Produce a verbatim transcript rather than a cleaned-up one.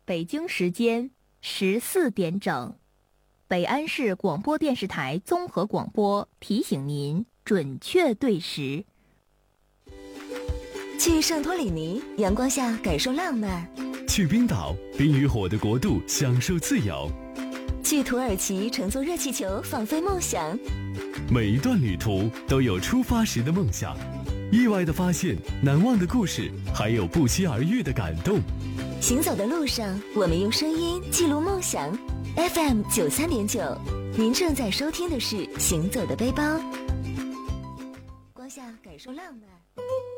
北京时间十四点整，北安市广播电视台综合广播提醒您准确对时。 去圣托里尼，阳光下感受浪漫； 去冰岛，冰与火的国度，享受自由； 去土耳其，乘坐热气球，放飞梦想。 每一段旅途都有出发时的梦想，意外的发现，难忘的故事，还有不期而遇的感动。 行走的路上，我们用声音记录梦想。F M 九三点九，您正在收听的是《行走的背包》，光下感受浪漫。